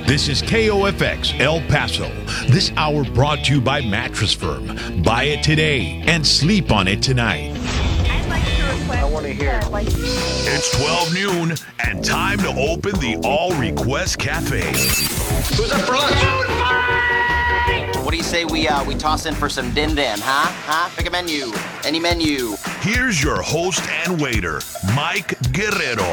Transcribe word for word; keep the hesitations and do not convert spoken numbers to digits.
This is K O F X El Paso. This hour brought to you by Mattress Firm. Buy it today and sleep on it tonight. I'd like to request. I want to hear. Like, It's twelve noon and time to open the All Request Cafe. Who's up for lunch? What do you say we uh, we toss in for some din din, huh? Huh? Pick a menu. Any menu. Here's your host and waiter, Mike Guerrero.